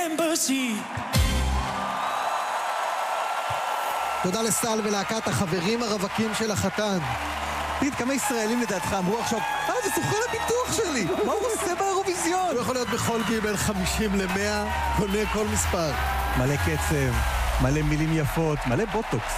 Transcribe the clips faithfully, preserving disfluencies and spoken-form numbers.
Embassy. תודה לסל ולהקת החברים הרווקים של החתן. תגיד, כמה ישראלים לדעתך אמרו עכשיו, אה, זה סוכן הביטוח שלי, מה הוא עושה באירוויזיון? הוא יכול להיות בכל גיל בין חמישים למאה, קונה כל מספר. מלא קצב, מלא מילים יפות, מלא בוטוקס.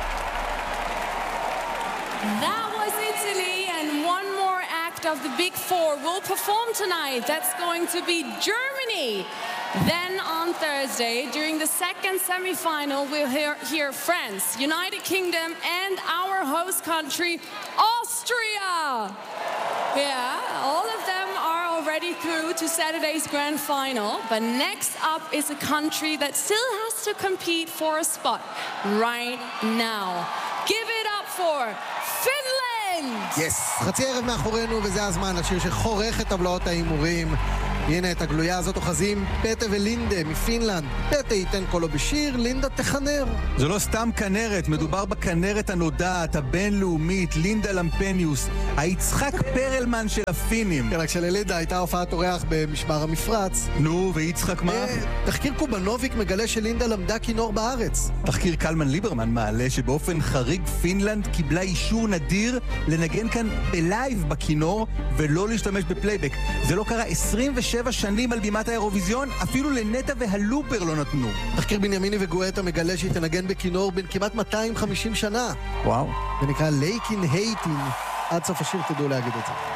That was Italy, and one more act of the Big Four will perform tonight. That's going to be Germany. Then on Thursday, during the second semi-final, we'll hear, hear France, United Kingdom, and our host country, Austria. Yeah, all of them are already through to Saturday's grand final. But next up is a country that still has to compete for a spot right now. Give it up for Finland! Yes, חצי ערב מאחורינו, וזה הזמן לשיר שחורך את טבלאות ההימורים. הנה את הגלויה הזאת אוחזים פטה ולינדה מפינלנד. פטה ייתן קולו בשיר, לינדה תחנר. זו לא סתם כנרת, מדובר בכנרת הנודעת, הבינלאומית, לינדה למפניוס, היצחק פרלמן של הפינים. כן, רק שללינדה הייתה הופעת אורח במשמר המפרץ. נו, ויצחק מה? תחקיר קובנוביק מגלה שלינדה למדה כינור בארץ. תחקיר קלמן ליברמן מעלה שבאופן חריג פינלנד קיבלה אישור נדיר לנגן כאן בלייב בכינור ולא להשתמש בפלייבק. זה לא קרה עשרים ושבע שנים על בימת האירוויזיון, אפילו לנטה והלופר לא נתנו. תחקיר בנימיני וגואטה מגלה שהיא תנגן בכינור בין כמעט מאתיים וחמישים שנה. וואו. זה נקרא לייקין הייטין. עד סוף השיר תדעו להגיד את זה.